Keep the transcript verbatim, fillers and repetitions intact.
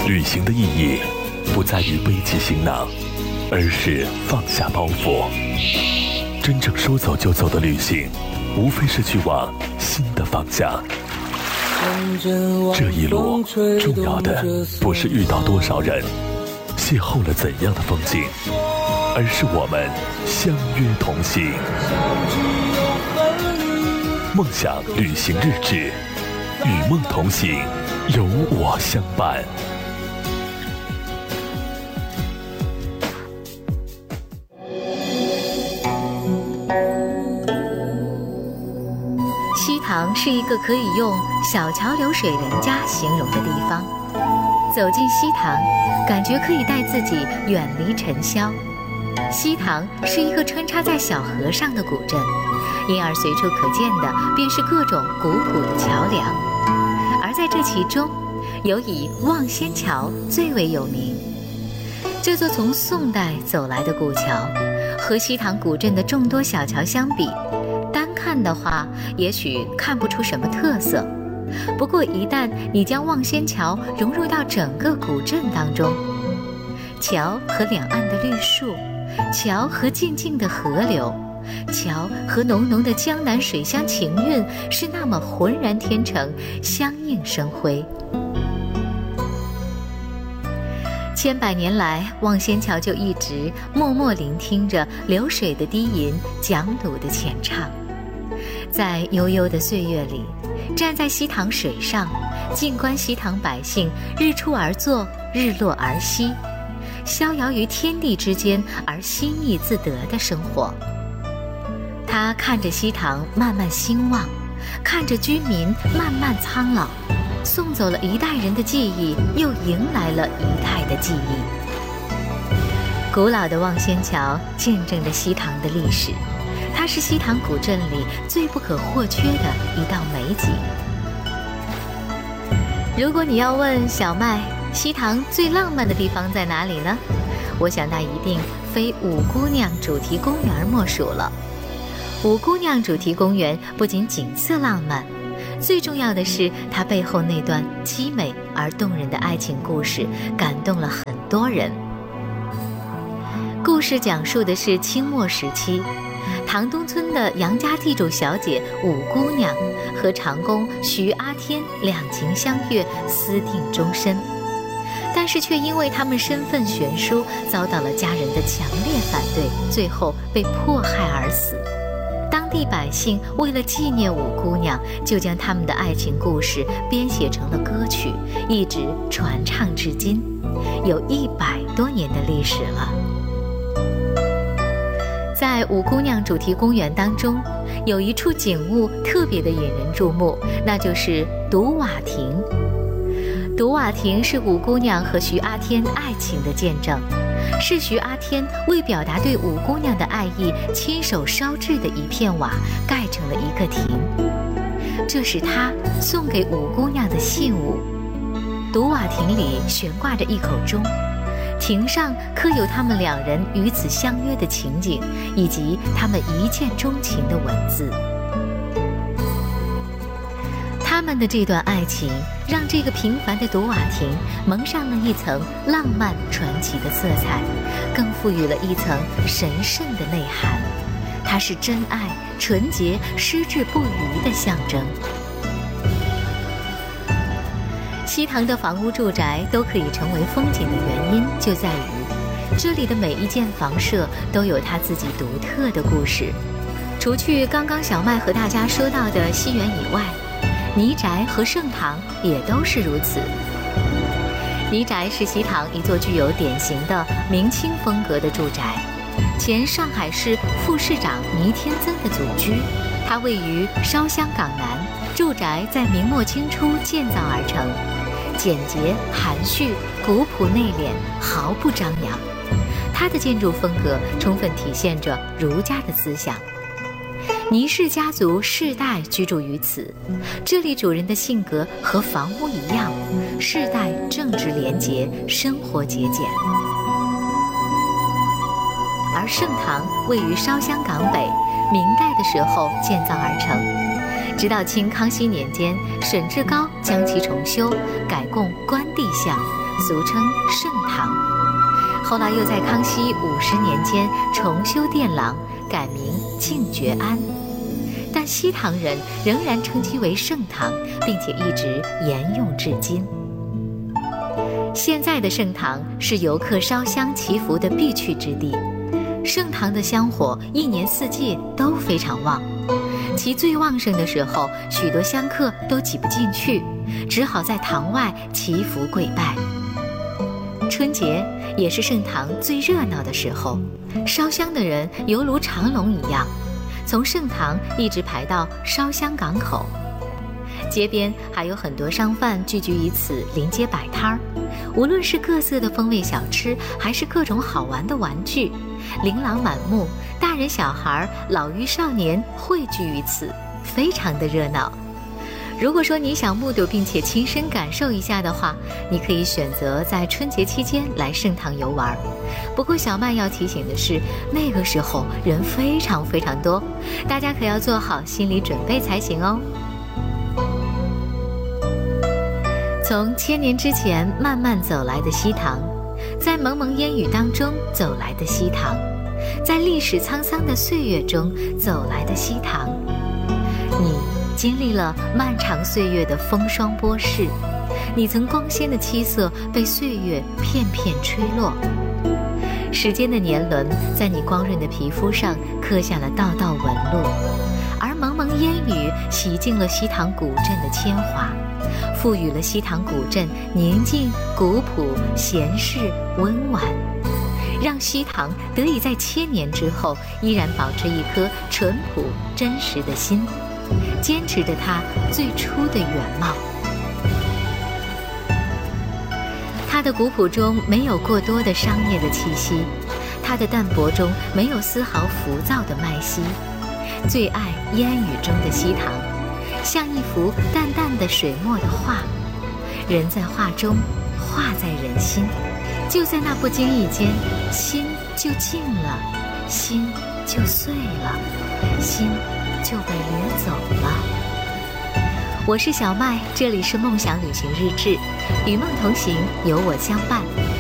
旅行的意义不在于背起行囊，而是放下包袱。真正说走就走的旅行，无非是去往新的方向。这一路重要的不是遇到多少人，邂逅了怎样的风景，而是我们相约同行。梦想旅行日志，与梦同行，有我相伴。 西塘是一个可以用小桥流水人家形容的地方。走进西塘，感觉可以带自己远离尘嚣。西塘是一个穿插在小河上的古镇，因而随处可见的便是各种古朴的桥梁。而在这其中，有以望仙桥最为有名。这座从宋代走来的古桥，和西塘古镇的众多小桥相比，单看的话也许看不出什么特色。不过一旦你将望仙桥融入到整个古镇当中，桥和两岸的绿树，桥和静静的河流，桥和浓浓的江南水乡情韵，是那么浑然天成，相映生辉。千百年来，望仙桥就一直默默聆听着流水的低吟，讲赌的浅唱。在悠悠的岁月里，站在西塘水上，静观西塘百姓日出而作，日落而息，逍遥于天地之间而心意自得的生活。他看着西塘慢慢兴旺，看着居民慢慢苍老，送走了一代人的记忆，又迎来了一代的记忆。古老的望仙桥见证着西塘的历史，它是西塘古镇里最不可或缺的一道美景。如果你要问小麦，西塘最浪漫的地方在哪里呢？我想那一定非五姑娘主题公园莫属了。五姑娘主题公园不仅景色浪漫，最重要的是它背后那段凄美而动人的爱情故事，感动了很多人。故事讲述的是清末时期，塘东村的杨家地主小姐五姑娘和长工徐阿天两情相悦，私定终身，但是却因为他们身份悬殊，遭到了家人的强烈反对，最后被迫害而死。当地百姓为了纪念五姑娘，就将他们的爱情故事编写成了歌曲，一直传唱至今，有一百多年的历史了。在五姑娘主题公园当中，有一处景物特别的引人注目，那就是赌瓦亭。赌瓦亭是五姑娘和徐阿天爱情的见证，是徐阿天为表达对五姑娘的爱意，亲手烧制的一片瓦，盖成了一个亭。这是他送给五姑娘的信物。赌瓦亭里悬挂着一口钟，亭上刻有他们两人与此相约的情景，以及他们一见钟情的文字。他们的这段爱情让这个平凡的赌瓦亭蒙上了一层浪漫传奇的色彩，更赋予了一层神圣的内涵。它是真爱、纯洁、矢志不渝的象征。西塘的房屋住宅都可以成为风景的原因，就在于这里的每一间房舍都有它自己独特的故事。除去刚刚小麦和大家说到的西园以外，泥宅和盛堂也都是如此。泥宅是西塘一座具有典型的明清风格的住宅，前上海市副市长倪天增的祖居。它位于烧香港南，住宅在明末清初建造而成，简洁含蓄，古朴内敛，毫不张扬。它的建筑风格充分体现着儒家的思想。倪氏家族世代居住于此，这里主人的性格和房屋一样，世代正直廉洁，生活节俭。而盛堂位于烧香港北，明代的时候建造而成。 直到清康熙年间，沈志高将其重修，改供关帝像，俗称圣堂。后来又在康熙五十年间重修殿廊，改名敬觉庵。但西唐人仍然称其为圣堂，并且一直沿用至今。现在的圣堂是游客烧香祈福的必去之地，圣堂的香火一年四季都非常旺。其最旺盛的时候，许多香客都挤不进去，只好在堂外祈福跪拜。春节也是圣堂最热闹的时候，烧香的人犹如长龙一样，从圣堂一直排到烧香港口。街边还有很多商贩聚集于此，临街摆摊儿，无论是各色的风味小吃，还是各种好玩的玩具，琳琅满目，大人小孩、老幼少年汇聚于此，非常的热闹。如果说你想目睹并且亲身感受一下的话，你可以选择在春节期间来圣堂游玩。不过小麦要提醒的是，那个时候人非常非常多，大家可要做好心理准备才行哦。从千年之前慢慢走来的西唐，在蒙蒙烟雨当中走来的西唐，在历史沧桑的岁月中走来的西唐，你经历了漫长岁月的风霜剥蚀，你曾光鲜的七色被岁月片片吹落，时间的年轮在你光润的皮肤上刻下了道道纹路，而蒙蒙烟雨洗净了西唐古镇的铅华，赋予了西唐古镇宁静、古朴、闲适、温婉，让西唐得以在千年之后依然保持一颗淳朴真实的心，坚持着它最初的原貌。它的古朴中没有过多的商业的气息，它的淡泊中没有丝毫浮躁的麦息。最爱烟雨中的西唐，像一幅淡淡的水墨的画，人在画中，画在人心，就在那不经意间，心就静了，心就碎了，心就被掠走了。我是小麦，这里是梦想旅行日志，与梦同行，有我相伴。